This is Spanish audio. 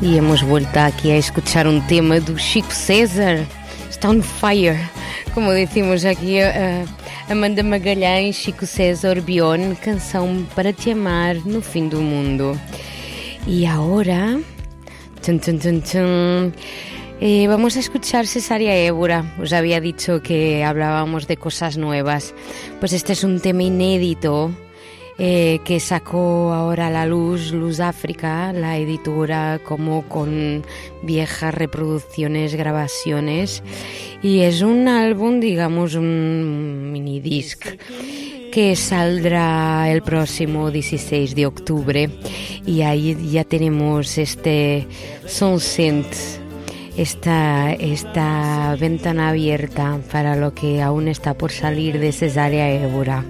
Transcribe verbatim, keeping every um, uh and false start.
Y hemos vuelto aquí a escuchar un tema de Chico César. Está on fire, como decimos aqui, uh, Amanda Magalhães, Chico César, Bion, canção para te amar no fim do mundo. Y ahora, tun, tun, tun, tun, eh, vamos a escuchar Cesárea Évora. Os había dicho que hablábamos de cosas nuevas. Pues este es un tema inédito eh, que sacó ahora a la luz Luz África, la editora, como con viejas reproducciones, grabaciones. Y es un álbum, digamos, un mini disc que saldrá el próximo dieciséis de octubre. Y ahí ya tenemos este Sunset, esta, esta ventana abierta para lo que aún está por salir de Cesárea Évora.